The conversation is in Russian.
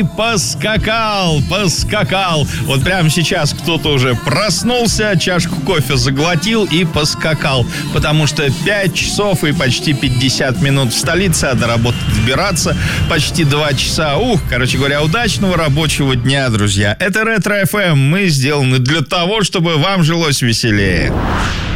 поскакал. Вот прямо сейчас кто-то уже проснулся, чашку кофе заглотил и поскакал. Потому что 5 часов и почти 50 минут в столице, а до работы добираться почти 2 часа. Короче говоря, удачного рабочего дня, друзья. Это Ретро ФМ. Мы сделаны для того, чтобы вам жилось веселее.